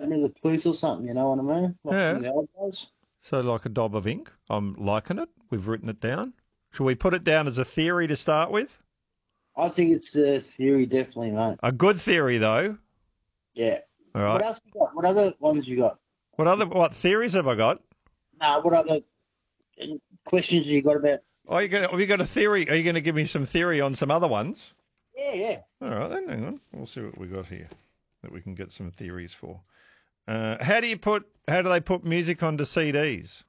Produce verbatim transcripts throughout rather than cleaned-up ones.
into the police or something, you know what I mean? Like Yeah. from the old days. So like a daub of ink. I'm liking it. We've written it down. Shall we put it down as a theory to start with? I think it's a theory, definitely, mate. A good theory, though. Yeah. All What right. else you got? What other ones you got? What other what theories have I got? Nah, what other questions you got about? Oh, you got have you got a theory? Are you going to give me some theory on some other ones? Yeah, yeah. All right, then hang on. We'll see what we got here that we can get some theories for. Uh, how do you put? How do they put music onto C Ds?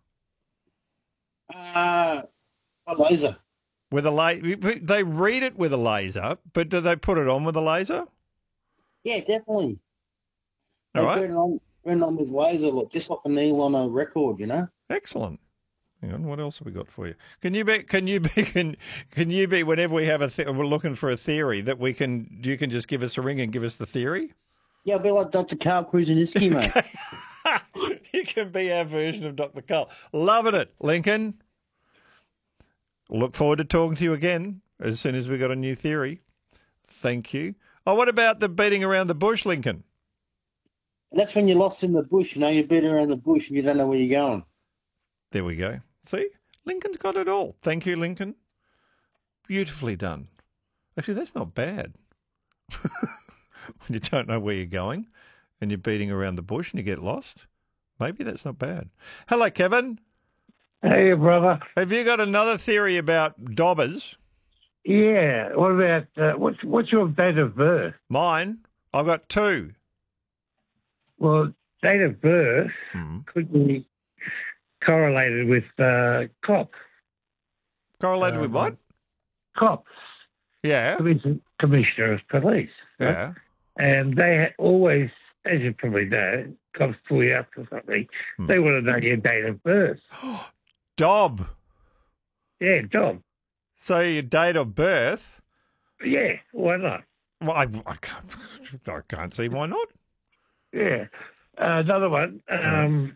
Uh, a laser. With a la- They read it with a laser, but do they put it on with a laser? Yeah, definitely. All They right. burn it on, burn it on with laser, look, just like a needle on a record, you know? Excellent. Hang on, what else have we got for you? Can you be? Can you be? Can, can you be? Whenever we have a, th- we're looking for a theory that we can. You can just give us a ring and give us the theory. Yeah, I'll be like Doctor Carl Kruseniski, mate. You can be our version of Doctor Carl. Loving it, Lincoln. Look forward to talking to you again as soon as we got a new theory. Thank you. Oh, what about the beating around the bush, Lincoln? And that's when you're lost in the bush, you know, you're beating around the bush and you don't know where you're going. There we go. See? Lincoln's got it all. Thank you, Lincoln. Beautifully done. Actually, that's not bad. When you don't know where you're going and you're beating around the bush and you get lost, maybe that's not bad. Hello, Kevin. Hey, brother. Have you got another theory about dobbers? Yeah. What about uh, what's what's your date of birth? Mine? I've got two. Well, date of birth Hmm. could be correlated with uh, cops. Correlated with Um, what? Cops, Yeah. Commis- commissioner of police. right? Yeah. And they ha- always, as you probably know, cops pull you up for something. Hmm. They want to know your date of birth. Dob. Yeah, Dom. So your date of birth? Yeah, why not? Well, I, I, can't, I can't see why not. Yeah. Uh, another one. Um,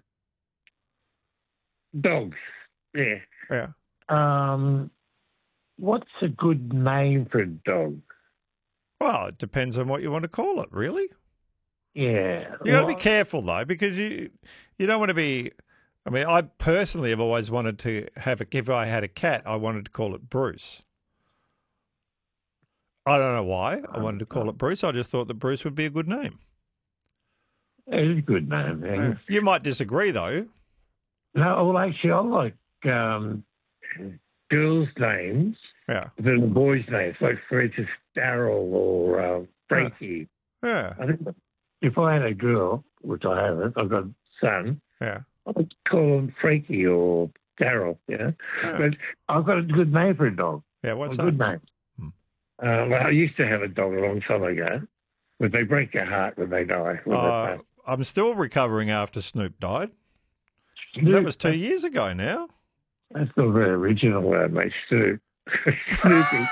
dogs. Yeah. Yeah. Um, what's a good name for a dog? Well, it depends on what you want to call it, really. Yeah. You got to Well, be careful though, because you you don't want to be. I mean, I personally have always wanted to have a. If I had a cat, I wanted to call it Bruce. I don't know why I wanted to call it Bruce. I just thought that Bruce would be a good name. It's a good name. Yeah. You might disagree though. No, well, actually, I like um, girls' names Yeah. than the boys' names, like, for instance, Daryl or uh, Frankie. Yeah. I think if I had a girl, which I haven't, I've got a son, Yeah. I would call him Frankie or Daryl, you know. Yeah. But I've got a good name for a dog. Yeah. What's a that? good name. Hmm. Uh, well, I used to have a dog a long time ago, but they break your heart when they die. When Uh, I'm still recovering after Snoop died. they die. That was two years ago now. That's not very original, uh, mate. Snoop. Snoopy.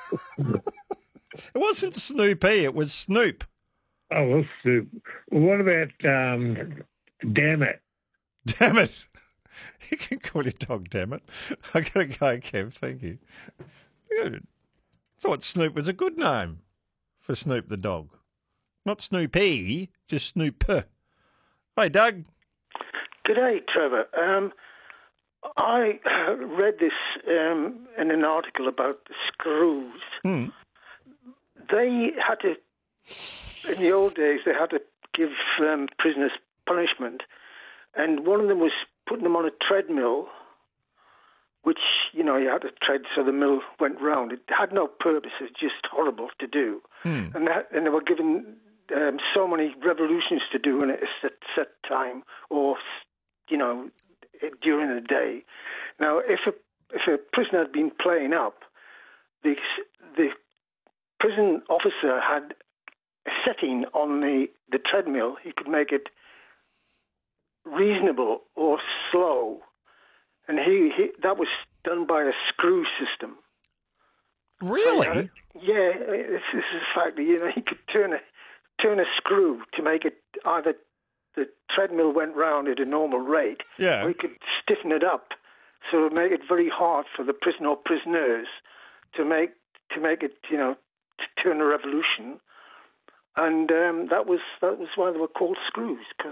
It wasn't Snoopy, it was Snoop. Oh, well, Snoop. Well, what about, um, damn it? Damn it. You can call your dog damn it. I gotta go, Kev. Thank you. I thought Snoop was a good name for Snoop the dog. Not Snoopy, just Snoop. Hey, Doug. G'day, Trevor. Um, I read this um, in an article about the screws. Hmm. They had to, in the old days, they had to give um, prisoners punishment, and one of them was putting them on a treadmill, which, you know, you had to tread so the mill went round. It had no purpose. It was just horrible to do. Hmm. And that, and they were given um, so many revolutions to do in a set, set time, or, you know, during the day. Now, if a if a prisoner had been playing up, the the prison officer had a setting on the, the treadmill. He could make it reasonable or slow, and he, he that was done by a screw system. Really? So, uh, yeah, this, this is a fact. You know, he could turn a turn a screw to make it either the treadmill went round at a normal rate, Yeah. or he could stiffen it up, so it make it very hard for the prisoner or prisoners to make to make it, you know, to turn a revolution. And um, that was that was why they were called screws, because